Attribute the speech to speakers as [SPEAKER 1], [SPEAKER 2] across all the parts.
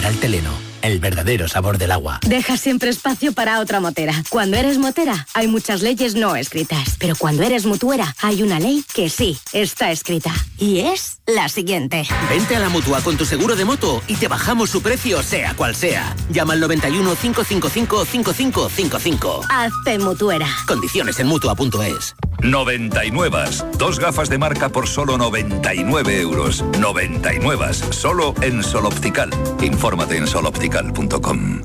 [SPEAKER 1] Prueba el Teleno, el verdadero sabor del agua.
[SPEAKER 2] Deja siempre espacio para otra motera. Cuando eres motera, hay muchas leyes no escritas. Pero cuando eres mutuera, hay una ley que sí está escrita. Y es la siguiente.
[SPEAKER 1] Vente a la Mutua con tu seguro de moto y te bajamos su precio, sea cual sea. Llama al 91 555 5555.
[SPEAKER 2] Hazte mutuera.
[SPEAKER 1] Condiciones en Mutua.es.
[SPEAKER 3] 99. 2 gafas de marca por solo 99 euros. 99. Solo en Sol Optical. Infórmate en soloptical.com.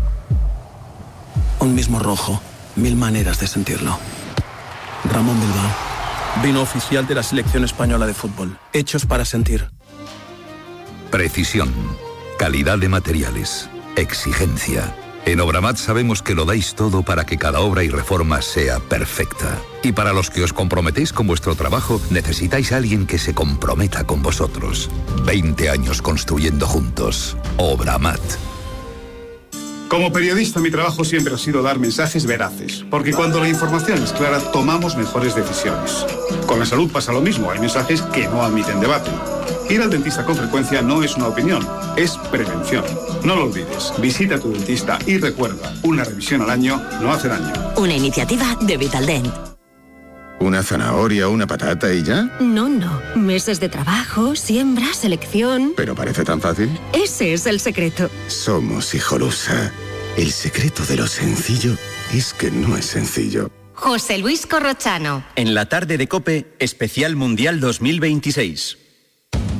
[SPEAKER 4] Un mismo rojo, 1000 maneras de sentirlo. Ramón Bilbao. Vino oficial de la selección española de fútbol. Hechos para sentir.
[SPEAKER 3] Precisión. Calidad de materiales. Exigencia. En Obramat sabemos que lo dais todo para que cada obra y reforma sea perfecta. Y para los que os comprometéis con vuestro trabajo, necesitáis a alguien que se comprometa con vosotros. 20 años construyendo juntos. Obramat.
[SPEAKER 5] Como periodista, mi trabajo siempre ha sido dar mensajes veraces, porque cuando la información es clara, tomamos mejores decisiones. Con la salud pasa lo mismo, hay mensajes que no admiten debate. Ir al dentista con frecuencia no es una opinión, es prevención. No lo olvides, visita a tu dentista y recuerda, una revisión al año no hace daño.
[SPEAKER 6] Una iniciativa de Vitaldent.
[SPEAKER 7] ¿Una zanahoria, una patata y ya?
[SPEAKER 6] No. Meses de trabajo, siembra, selección...
[SPEAKER 7] ¿Pero parece tan fácil?
[SPEAKER 6] Ese es el secreto.
[SPEAKER 7] Somos Hijolusa. El secreto de lo sencillo es que no es sencillo.
[SPEAKER 8] José Luis Corrochano.
[SPEAKER 9] En la tarde de COPE, especial Mundial 2026.